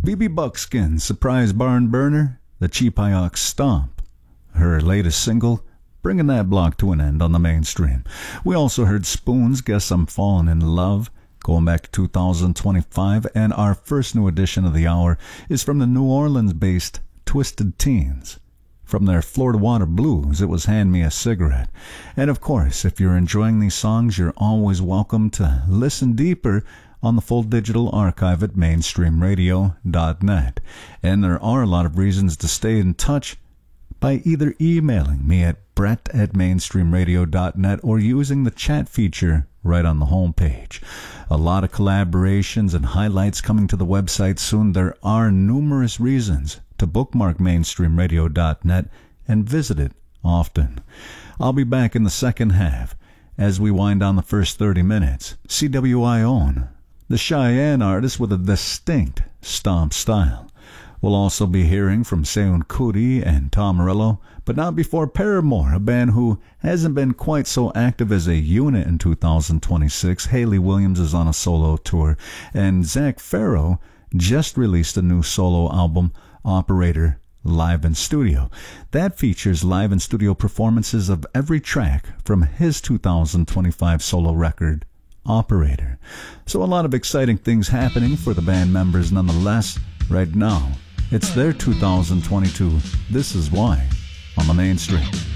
BB Buckskin, Surprise Barn Burner, the Cheapayok Stomp, her latest single, bringing that block to an end on the mainstream. We also heard Spoons, Guess I'm Falling in Love, going back to 2025, and our first new edition of the hour is from the New Orleans-based Twisted Teens. From their Florida Water Blues, it was Hand Me a Cigarette. And of course, if you're enjoying these songs, you're always welcome to listen deeper on the full digital archive at mainstreamradio.net. And there are a lot of reasons to stay in touch by either emailing me at brett@mainstreamradio.net or using the chat feature right on the homepage. A lot of collaborations and highlights coming to the website soon. There are numerous reasons to bookmark mainstreamradio.net and visit it often. I'll be back in the second half as we wind down the first 30 minutes. CWION, the Cheyenne artist with a distinct stomp style. We'll also be hearing from Seun Kuti and Tom Morello, but not before Paramore, a band who hasn't been quite so active as a unit in 2026. Hayley Williams is on a solo tour, and Zach Farrow just released a new solo album, Operator, live in studio. That features live in studio performances of every track from his 2025 solo record, Operator. So a lot of exciting things happening for the band members nonetheless. Right now, it's their 2022 This Is Why on the mainstream.